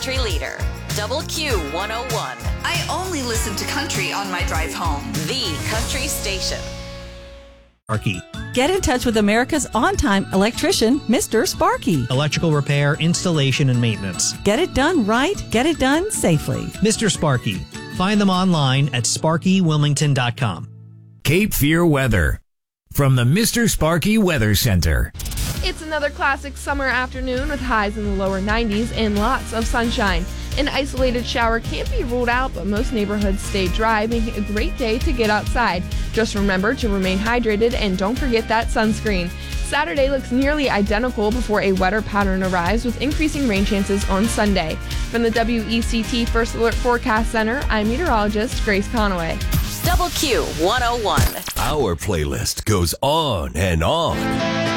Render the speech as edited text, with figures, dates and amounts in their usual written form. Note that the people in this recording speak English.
country leader, Double Q 101. I only listen to country on my drive home. The country station. Sparky. Get in touch with America's on-time electrician, Mr. Sparky. Electrical repair, installation, and maintenance. Get it done right. Get it done safely. Mr. Sparky. Find them online at sparkywilmington.com. Cape Fear weather from the Mr. Sparky Weather Center. It's another classic summer afternoon with highs in the lower 90s and lots of sunshine. An isolated shower can't be ruled out, but most neighborhoods stay dry, making a great day to get outside. Just remember to remain hydrated and don't forget that sunscreen. Saturday looks nearly identical before a wetter pattern arrives with increasing rain chances on Sunday. From the WECT First Alert Forecast Center, I'm meteorologist Grace Conaway. Double Q 101. Our playlist goes on and on.